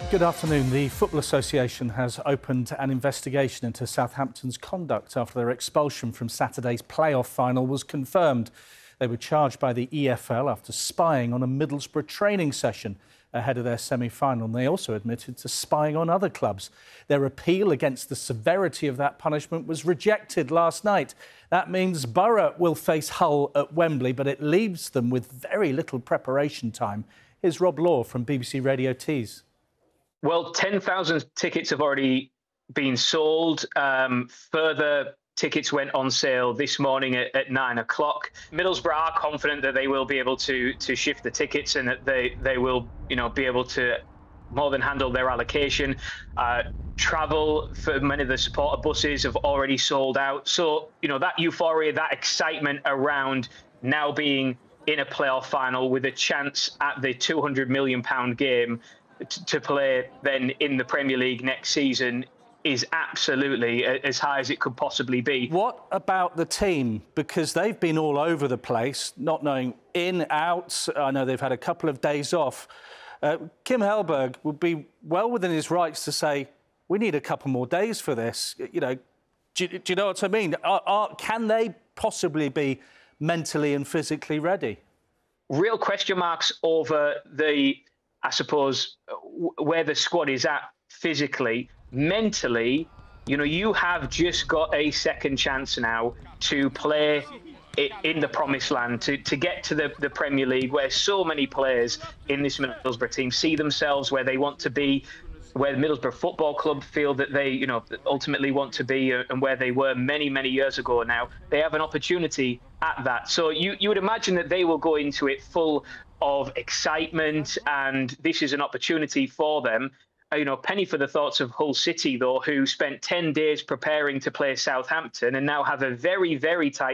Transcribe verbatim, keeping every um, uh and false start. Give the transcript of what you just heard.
Good afternoon. The Football Association has opened an investigation into Southampton's conduct after their expulsion from Saturday's playoff final was confirmed. They were charged by the E F L after spying on a Middlesbrough training session ahead of their semi-final. And they also admitted to spying on other clubs. Their appeal against the severity of that punishment was rejected last night. That means Borough will face Hull at Wembley, but it leaves them with very little preparation time. Here's Rob Law from B B C Radio Tees. Well, ten thousand tickets have already been sold. Um, further tickets went on sale this morning at, at nine o'clock. Middlesbrough are confident that they will be able to to shift the tickets and that they, they will, you know, be able to more than handle their allocation. Uh, travel for many of the supporter buses have already sold out. So, you know, that euphoria, that excitement around now being in a playoff final with a chance at the two hundred million pound game to play then in the Premier League next season is absolutely as high as it could possibly be. What about the team? Because they've been all over the place, not knowing in, out. I know they've had a couple of days off. Uh, Kim Hellberg would be well within his rights to say, we need a couple more days for this. You know, do, do you know what I mean? Are, are, can they possibly be mentally and physically ready? Real question marks over the, I suppose, where the squad is at physically. Mentally, you know, you have just got a second chance now to play in the promised land, to, to get to the, the Premier League, where so many players in this Middlesbrough team see themselves where they want to be, where the Middlesbrough Football Club feel that they, you know, ultimately want to be, and where they were many, many years ago now. They have an opportunity at that. So you, you would imagine that they will go into it full of excitement, and this is an opportunity for them. You know, penny for the thoughts of Hull City, though, who spent ten days preparing to play Southampton and now have a very, very tight